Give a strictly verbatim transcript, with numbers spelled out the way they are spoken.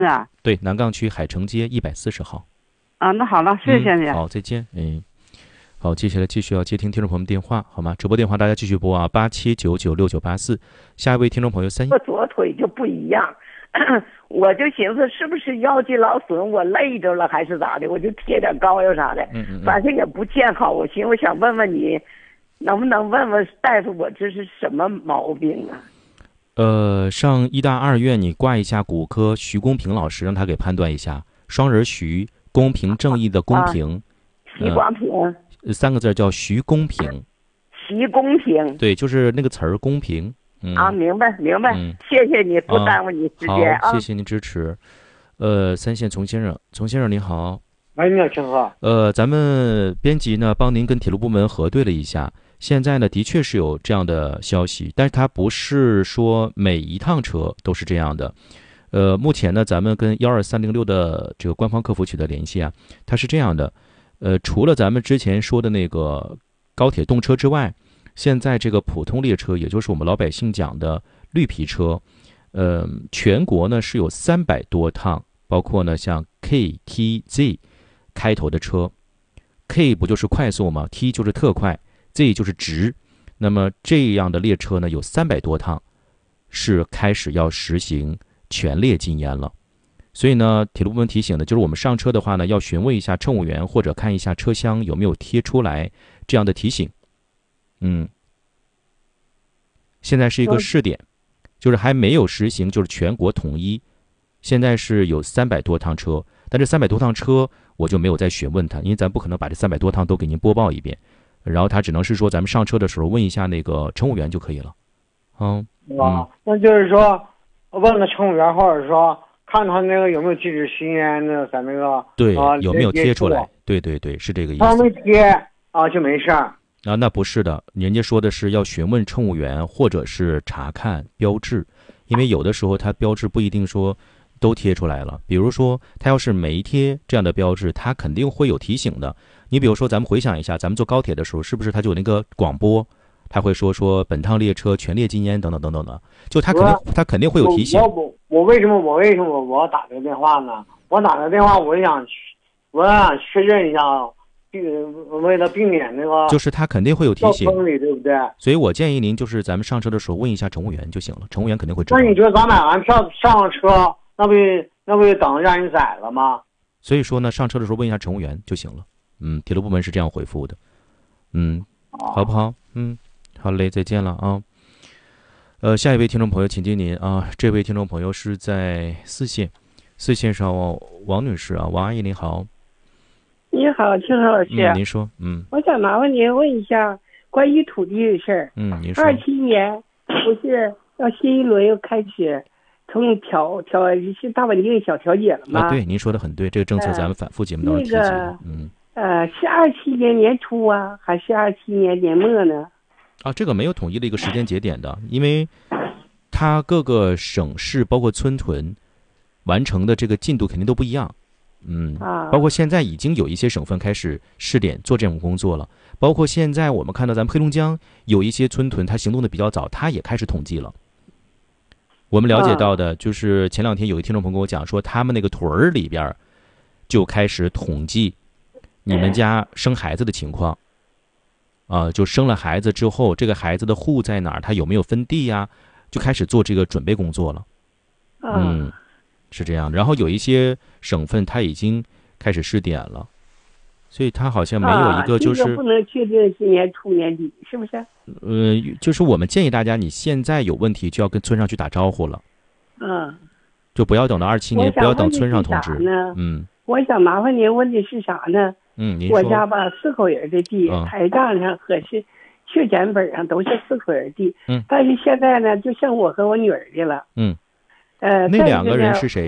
啊。 对，南岗区海城街一百四十号。 啊，那好了，谢谢你。 嗯、好，再见。嗯，好，接下来继续要接听听众朋友们电话，好吗？直播电话大家继续拨啊，八七九九六九八四。下一位听众朋友三。 我左腿就不一样，我就寻思是不是腰肌劳损，我累着了还是咋的？我就贴点膏药啥的， 嗯嗯嗯反正也不见好。我寻思我想问问你，能不能问问大夫，我这是什么毛病啊？ 呃，上医大二院你挂一下骨科徐公平老师，让他给判断一下。双人徐，公平正义的公平， 啊、徐光平、 呃，三个字叫徐公平。 徐公平， 对，就是那个词儿公平。嗯、 啊，明白明白、 嗯， 谢谢你，不耽误你时间啊。 好，谢谢您支持。呃，三线丛先生，丛先生您好。 哎，你好，请好。 呃，咱们编辑呢帮您跟铁路部门核对了一下，现在呢的确是有这样的消息，但是它不是说每一趟车都是这样的。呃，目前呢，咱们跟幺二三零六的这个官方客服取得联系啊，它是这样的。呃，除了咱们之前说的那个高铁动车之外，现在这个普通列车，也就是我们老百姓讲的绿皮车，呃，全国呢是有三百多趟，包括呢像 K T Z 开头的车 ，K 不就是快速吗 ？T 就是特快 ，Z 就是直。那么这样的列车呢有三百多趟，是开始要实行全列禁烟了。所以呢，铁路部门提醒的就是我们上车的话呢，要询问一下乘务员或者看一下车厢有没有贴出来这样的提醒。嗯，现在是一个试点，就是还没有实行，就是全国统一。现在是有三百多趟车，但这三百多趟车我就没有再询问他，因为咱不可能把这三百多趟都给您播报一遍。然后他只能是说，咱们上车的时候问一下那个乘务员就可以了。嗯， 啊，那就是说，问个乘务员，或者说看他那个有没有禁止吸烟的，在那个对、 啊、 有没有贴出来？对对对，是这个意思。 他没贴啊，就没事儿。 啊，那不是的，人家说的是要询问乘务员，或者是查看标志，因为有的时候它标志不一定说都贴出来了。比如说，他要是没贴这样的标志，他肯定会有提醒的。你比如说，咱们回想一下，咱们坐高铁的时候，是不是他就有那个广播，他会说说本趟列车全列禁烟等等等等的，就他肯定他肯定会有提醒。 我我我为什么我为什么我要打这个电话呢？我打这个电话，我想我想确认一下。为了避免那个， 就是他肯定会有提醒， 对不对？ 所以我建议您就是咱们上车的时候问一下乘务员就行了，乘务员肯定会知道。 那你觉得咱买完票上了车，那不那不等着让人宰了吗？ 所以说呢，上车的时候问一下乘务员就行了。嗯，铁路部门是这样回复的。嗯，好不好？嗯，好嘞，再见了啊。呃，下一位听众朋友，请接您啊。这位听众朋友是在四线，四线上王女士啊，王阿姨您好。 你好，青河老师。 嗯，您说，嗯， 我想麻烦您问一下关于土地的事儿。 嗯，您说。 二七年不是要新一轮又开始从调调是大稳定小调解了吗？ 啊，对，您说的很对，这个政策咱们反复节目当中提及。 呃那个、 嗯， 呃，是二七年年初啊，还是二七年年末呢？ 啊，这个没有统一的一个时间节点的，因为它各个省市包括村屯完成的这个进度肯定都不一样。嗯，包括现在已经有一些省份开始试点做这种工作了，包括现在我们看到咱们黑龙江有一些村屯，它行动的比较早，它也开始统计了。我们了解到的就是前两天有一听众朋友跟我讲说，他们那个屯儿里边就开始统计你们家生孩子的情况，啊、呃，就生了孩子之后，这个孩子的户在哪儿，他有没有分地呀、啊，就开始做这个准备工作了。嗯。是这样，然后有一些省份它已经开始试点了，所以它好像没有一个就是、 啊这个、不能确定今年初年底，是不是？ 呃，就是我们建议大家，你现在有问题就要跟村上去打招呼了， 嗯， 就不要等到二七年，不要等村上通知。嗯， 我想麻烦您问的是啥呢？ 嗯，您说。 我家吧四口人的地， 嗯、 台账上和是确诊本上都是四口人地， 嗯， 但是现在呢，就剩我和我女儿的了， 嗯。 呃， 那两个人是谁？